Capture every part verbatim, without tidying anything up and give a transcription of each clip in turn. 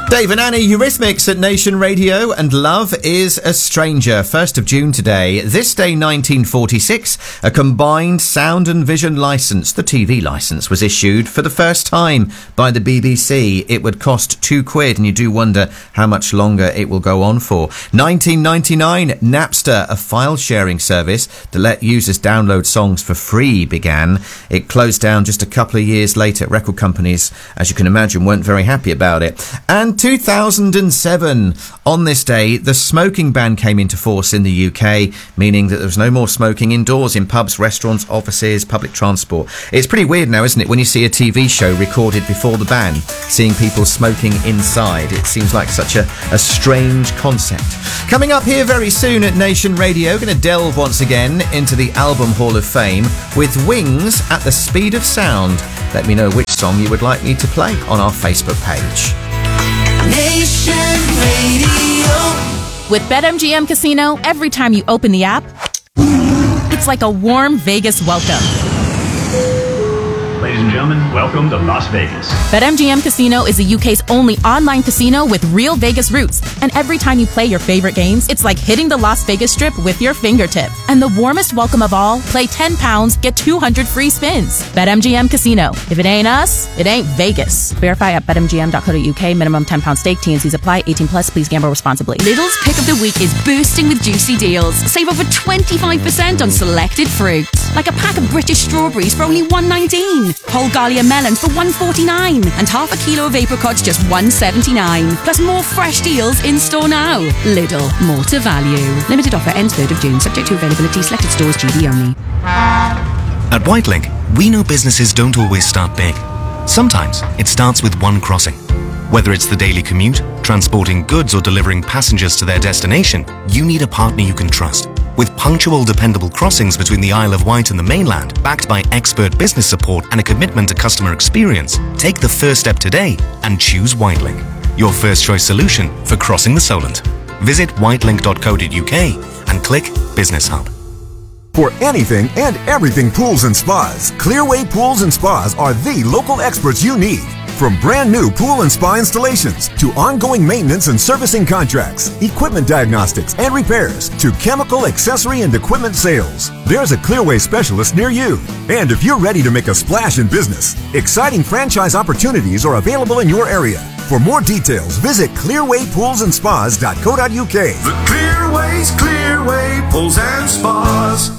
Dave and Annie, Eurythmics at Nation Radio, and Love is a Stranger. first of June today. This day, nineteen forty-six, a combined sound and vision licence, the T V licence, was issued for the first time by the B B C. It would cost two quid, and you do wonder how much longer it will go on for. nineteen ninety-nine, Napster, a file-sharing service that let users download songs for free, began. It closed down just a couple of years later. Record companies, as you can imagine, weren't very happy about it. And two thousand seven, on this day, the smoking ban came into force in the U K, meaning that there was no more smoking indoors in pubs, restaurants, offices, public transport. It's pretty weird now, isn't it, when you see a T V show recorded before the ban, seeing people smoking inside. It seems like such a, a strange concept. Coming up here very soon at Nation Radio, going to delve once again into the Album Hall of Fame with Wings at the Speed of Sound. Let me know which song you would like me to play on our Facebook page. Nation Radio. With BetMGM Casino, every time you open the app, it's like a warm Vegas welcome. Ladies and gentlemen, welcome to Las Vegas. BetMGM Casino is the U K's only online casino with real Vegas roots. And every time you play your favorite games, it's like hitting the Las Vegas Strip with your fingertip. And the warmest welcome of all, play ten pounds, get two hundred free spins. BetMGM Casino. If it ain't us, it ain't Vegas. Verify at bet M G M dot co dot U K. Minimum ten pound stake. T and C's apply. eighteen plus. Please gamble responsibly. Lidl's pick of the week is bursting with juicy deals. Save over twenty-five percent on selected fruits. Like a pack of British strawberries for only one nineteen. Whole Galia melons for one forty-nine. And half a kilo of apricots just one seventy-nine. Plus more fresh deals in store now. Lidl, more to value. Limited offer ends third of June. Subject to availability. Selected stores. G B only. At Whitelink, we know businesses don't always start big. Sometimes it starts with one crossing. Whether it's the daily commute, transporting goods, or delivering passengers to their destination, you need a partner you can trust. With punctual, dependable crossings between the Isle of Wight and the mainland, backed by expert business support and a commitment to customer experience, take the first step today and choose Whitelink, your first choice solution for crossing the Solent. Visit whitelink dot co dot U K and click Business Hub. For anything and everything pools and spas, Clearway Pools and Spas are the local experts you need. From brand new pool and spa installations to ongoing maintenance and servicing contracts, equipment diagnostics and repairs to chemical, accessory, and equipment sales, there's a Clearway specialist near you. And if you're ready to make a splash in business, exciting franchise opportunities are available in your area. For more details, visit clearway pools and spas dot co dot U K. The Clearway's Clearway Pools and Spas.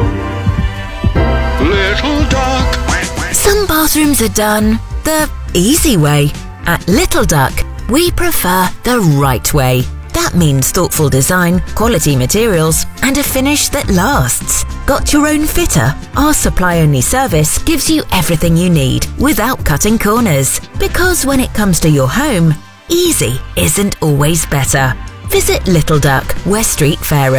Little Duck. Some bathrooms are done the easy way. At Little Duck, we prefer the right way. That means thoughtful design, quality materials, and a finish that lasts. Got your own fitter? Our supply-only service gives you everything you need without cutting corners. Because when it comes to your home, easy isn't always better. Visit Little Duck, West Street, Fareham.